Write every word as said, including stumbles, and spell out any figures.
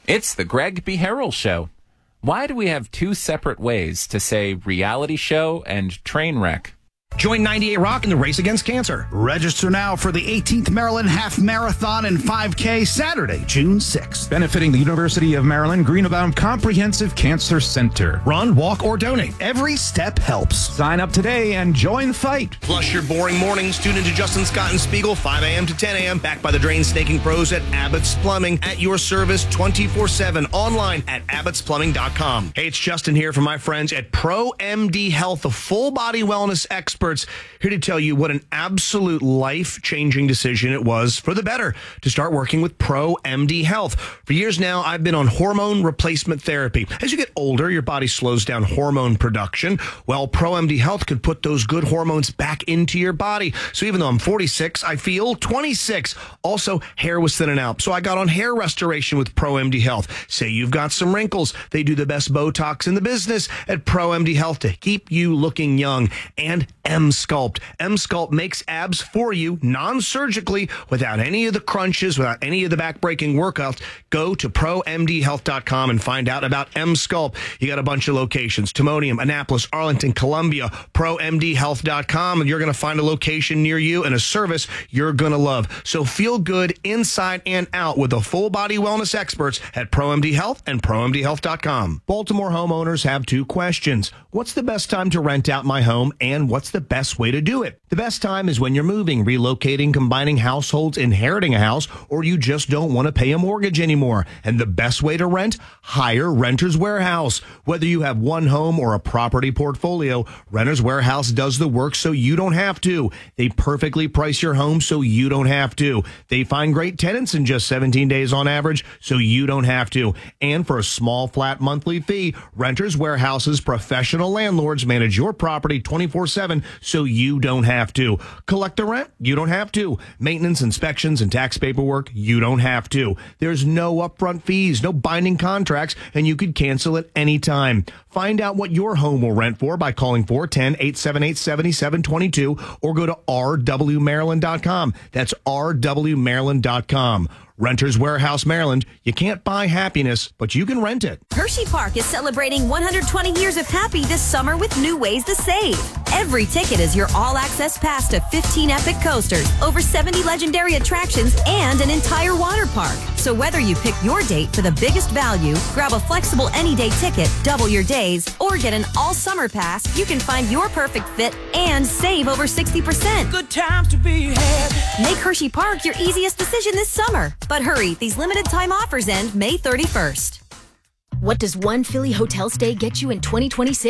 It's the Greg B. Harrell Show. Why do we have two separate ways to say reality show and train wreck? Join ninety-eight Rock in the race against cancer. Register now for the eighteenth Maryland Half Marathon and five K Saturday, June sixth. Benefiting the University of Maryland Greenebaum Comprehensive Cancer Center. Run, walk, or donate. Every step helps. Sign up today and join the fight. Flush your boring mornings. Tune into Justin Scott and Spiegel, five a.m. to ten a.m. Backed by the drain snaking pros at Abbott's Plumbing. At your service twenty-four seven. Online at abbots plumbing dot com. Hey, it's Justin here from my friends at Pro M D Health, the full body wellness experts. Here to tell you what an absolute life-changing decision it was for the better to start working with Pro M D Health. For years now, I've been on hormone replacement therapy. As you get older, your body slows down hormone production. Well, Pro M D Health could put those good hormones back into your body. So even though I'm forty-six, I feel twenty-six. Also, hair was thinning out, so I got on hair restoration with Pro M D Health. Say you've got some wrinkles, they do the best Botox in the business at Pro M D Health to keep you looking young. And M-Sculpt. M-Sculpt makes abs for you non-surgically without any of the crunches, without any of the back-breaking workouts. Go to pro m d health dot com and find out about M-Sculpt. You got a bunch of locations: Timonium, Annapolis, Arlington, Columbia. pro m d health dot com, and you're going to find a location near you and a service you're going to love. So feel good inside and out with the full-body wellness experts at Pro M D Health and pro m d health dot com. Baltimore homeowners have two questions. What's the best time to rent out my home, and what's the best way to do it? The best time is when you're moving, relocating, combining households, inheriting a house, or you just don't want to pay a mortgage anymore. And the best way to rent? Hire Renters Warehouse. Whether you have one home or a property portfolio, Renters Warehouse does the work so you don't have to. They perfectly price your home so you don't have to. They find great tenants in just seventeen days on average so you don't have to. And for a small flat monthly fee, Renters Warehouse's professional landlords manage your property twenty-four seven so you don't have to. Collect the rent? You don't have to. Maintenance, inspections, and tax paperwork? You don't have to. There's no upfront fees, no binding contracts, and you could cancel at any time. Find out what your home will rent for by calling four one zero, eight seven eight, seven seven two two or go to r w maryland dot com. That's r w maryland dot com. Renters Warehouse, Maryland. You can't buy happiness, but you can rent it. Hershey Park is celebrating one hundred twenty years of happy this summer with new ways to save. Every ticket is your all-access pass to fifteen epic coasters, over seventy legendary attractions, and an entire water park. So whether you pick your date for the biggest value, grab a flexible any-day ticket, double your days, or get an all-summer pass, you can find your perfect fit and save over sixty percent. Good times to be had. Make Hershey Park your easiest decision this summer. But hurry, these limited time offers end May thirty-first. What does one Philly hotel stay get you in twenty twenty-six?